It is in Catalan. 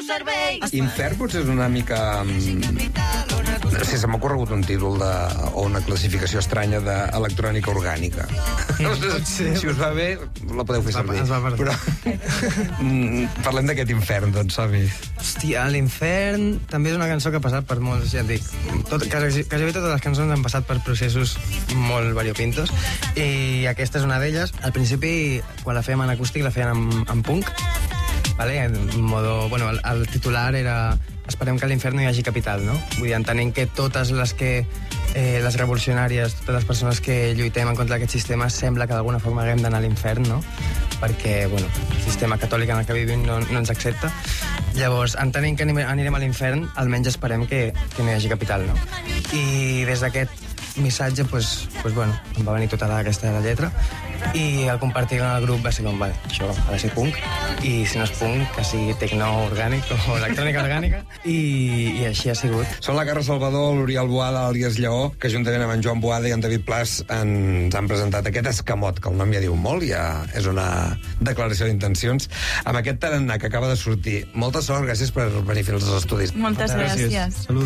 Infern potser és una mica... Sí, se m'ha corregut un títol o una classificació estranya d'electrònica orgànica. Si us va bé, la podeu fer servir. Però parlem d'aquest infern, doncs, som-hi. Hòstia, l'Infern també és una cançó que ha passat per molts, ja et dic, quasi totes les cançons han passat per processos molt variopintos, i aquesta és una d'elles. Al principi, quan la fèiem en acústic, la feien en punk, vale? Bueno, el titular era esperem que a l'infern no hi hagi capital, no? Vull dir, entenent que totes les revolucionàries, totes les persones que lluitem en contra d'aquest sistema, sembla que d'alguna forma haguem d'anar a l'infern, no? Perquè, bueno, el sistema catòlic en el que vivim no ens accepta. Llavors, entenent que anirem a l'infern, almenys esperem que no hi hagi capital, no? I des d'aquest missatge, doncs, bueno, em va venir tota aquesta lletra, i al compartir en el grup va ser com, vale, això ha de ser punk, i si no és punk, que sigui tecno orgànic o electrònica orgànica, i així ha sigut. Són la Carla Salvador, l'Oriol Boada, l'Àlies Lleó, que juntament amb en Joan Boada i en David Plas ens han presentat aquest escamot, que el nom ja diu molt, ja és una declaració d'intencions, amb aquest tarannà que acaba de sortir. Molta sort, gràcies per venir fins als estudis. Moltes gràcies. Salut.